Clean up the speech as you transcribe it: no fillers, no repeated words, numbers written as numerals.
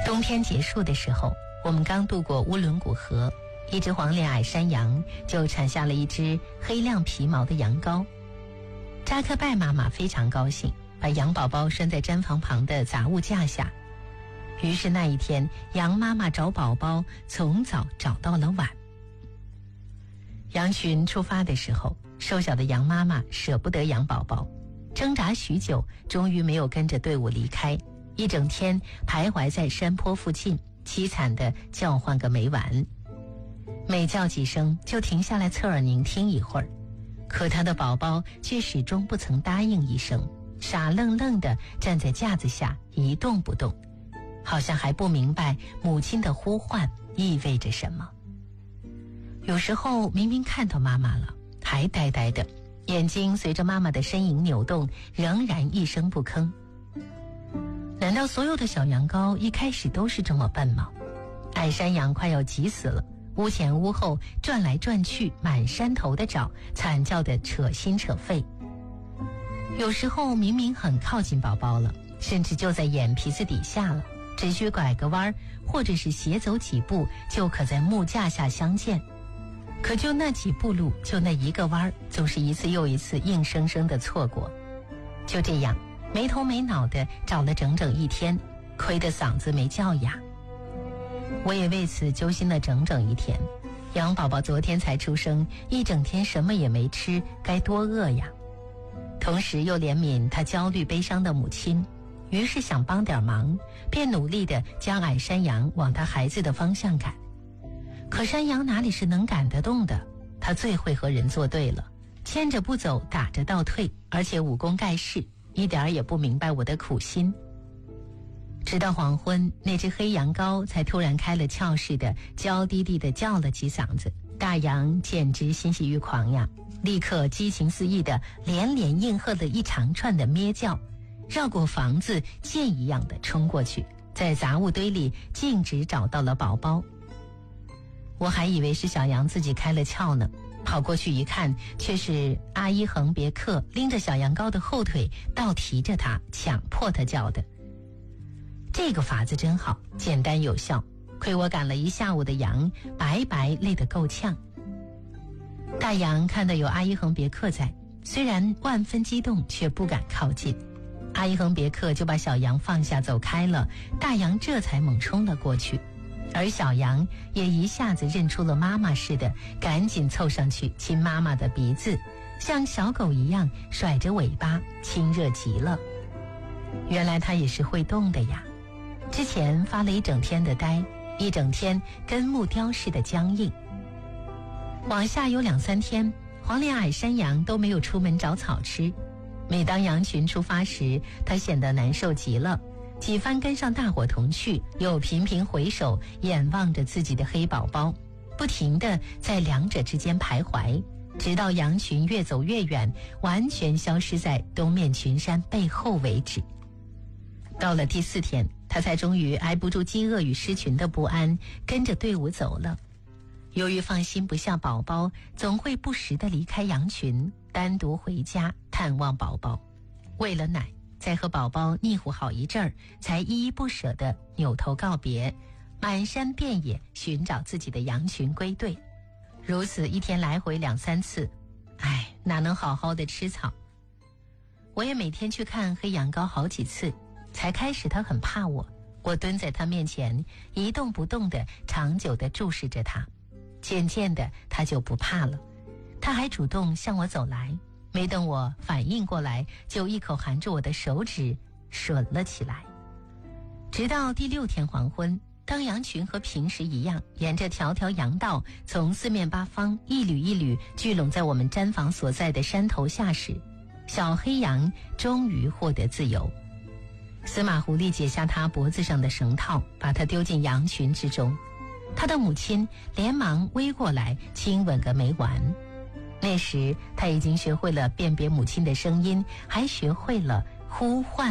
冬天结束的时候，我们刚渡过乌伦古河，一只黄脸矮山羊就产下了一只黑亮皮毛的羊羔。扎克拜妈妈非常高兴，把羊宝宝拴在毡房旁的杂物架下。于是那一天，羊妈妈找宝宝从早找到了晚。羊群出发的时候，瘦小的羊妈妈舍不得羊宝宝，挣扎许久，终于没有跟着队伍离开，一整天徘徊在山坡附近，凄惨地叫唤个没完。每叫几声就停下来侧耳聆听一会儿，可他的宝宝却始终不曾答应一声，傻愣愣地站在架子下一动不动，好像还不明白母亲的呼唤意味着什么。有时候明明看到妈妈了，还呆呆的，眼睛随着妈妈的身影扭动，仍然一声不吭。难道所有的小羊羔一开始都是这么笨吗？矮山羊快要急死了，屋前屋后转来转去，满山头的找，惨叫的扯心扯肺。有时候明明很靠近宝宝了，甚至就在眼皮子底下了，只需拐个弯，或者是斜走几步，就可在木架下相见。可就那几步路，就那一个弯，总是一次又一次硬生生的错过。就这样没头没脑的找了整整一天，亏得嗓子没叫哑。我也为此揪心了整整一天。羊宝宝昨天才出生，一整天什么也没吃，该多饿呀。同时又怜悯他焦虑悲伤的母亲，于是想帮点忙，便努力地将矮山羊往他孩子的方向赶。可山羊哪里是能赶得动的，他最会和人作对了，牵着不走，打着倒退，而且武功盖世，一点儿也不明白我的苦心。直到黄昏，那只黑羊羔才突然开了窍似的娇滴滴地叫了几嗓子。大羊简直欣喜欲狂呀，立刻激情四溢的连连应和了一长串的咩叫，绕过房子箭一样的冲过去，在杂物堆里径直找到了宝宝。我还以为是小羊自己开了窍呢，跑过去一看，却是阿依恒别克拎着小羊羔的后腿，倒提着它，强迫它叫的。这个法子真好，简单有效，亏我赶了一下午的羊，白白累得够呛。大羊看到有阿依恒别克在，虽然万分激动，却不敢靠近。阿依恒别克就把小羊放下走开了，大羊这才猛冲了过去。而小羊也一下子认出了妈妈似的，赶紧凑上去亲妈妈的鼻子，像小狗一样甩着尾巴，亲热极了。原来它也是会动的呀，之前发了一整天的呆，一整天跟木雕似的僵硬。往下有2-3天，黄脸矮山羊都没有出门找草吃。每当羊群出发时，它显得难受极了，几番跟上大伙同去，又频频回首眼望着自己的黑宝宝，不停地在两者之间徘徊，直到羊群越走越远，完全消失在东面群山背后为止。到了第4天，他才终于挨不住饥饿与失群的不安，跟着队伍走了。由于放心不下宝宝，总会不时地离开羊群，单独回家探望宝宝。为了奶，在和宝宝腻乎好一阵儿，才依依不舍地扭头告别，满山遍野寻找自己的羊群归队。如此一天来回2-3次，哪能好好的吃草？我也每天去看黑羊羔好几次，才开始他很怕我，我蹲在他面前一动不动地长久地注视着他，渐渐的他就不怕了，他还主动向我走来，没等我反应过来，就一口含住我的手指吮了起来。直到第6天黄昏，当羊群和平时一样沿着条条羊道从四面八方一缕一缕聚拢在我们毡房所在的山头下时，小黑羊终于获得自由。司马狐狸解下他脖子上的绳套，把他丢进羊群之中，他的母亲连忙围过来亲吻个没完。那时他已经学会了辨别母亲的声音，还学会了呼唤